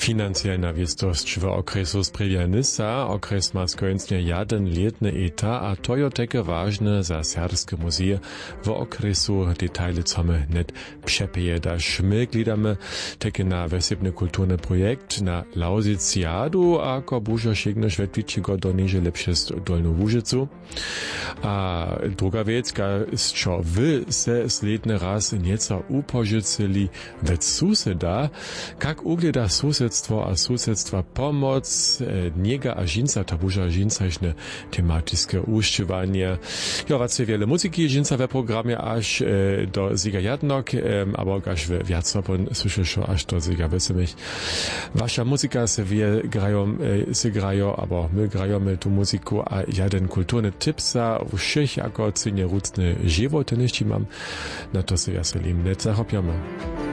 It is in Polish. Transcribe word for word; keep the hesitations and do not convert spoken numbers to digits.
Financijalna wistość w okresu sprzyjanysa, okres ma skończnie jeden letny eta, a to je takie ważne za Serbskie muzeum w okresu detale, co my net przepojedasz. My glidamy takie na wesebny kulturny projekt na Lausicjadu, a ko bużo sięgnąć wetwicie go do niże lepsze dolną Łużycu. A druga wiecka, z čo wy se sledny raz nieco upożycyli wet suseda, kak ugleda susedstwo a susedstwa pomoc, e, niega a žinca, ta buža žincašne tematiske ušćivanje. Jo, rac je wiele muzyki žinca we programie aż e, do ziga jadnok, e, aber gaž we viacopon słyszesz aż do ziga wesemich. Wasza muzyka se wie grają, e, se grają, aber my grajemy tu muzyku, a jeden kulturny tipsa w všech jako cynie rucne životy, niż mam, na to se ja se lim net zachopiamy.